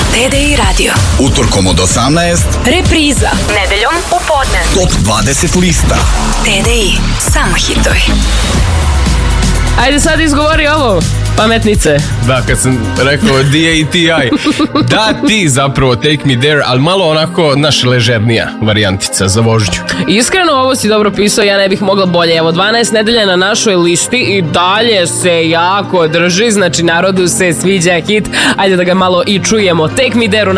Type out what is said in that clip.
TDI Radio. Utorkom od 18. Repriza. Nedeljom u podne. Top 20 lista. TDI. Samo hitovi. Ajde sad izgovori ovo, pametnice. Da, kad sam rekao DATI. Da, ti zapravo Take Me There, ali malo onako naša ležernija varijantica za vožnju. Iskreno, ovo si dobro pisao, ja ne bih mogla bolje. Evo, 12 nedelja na našoj listi i dalje se jako drži, znači narodu se sviđa hit. Ajde da ga malo i čujemo. Take Me There u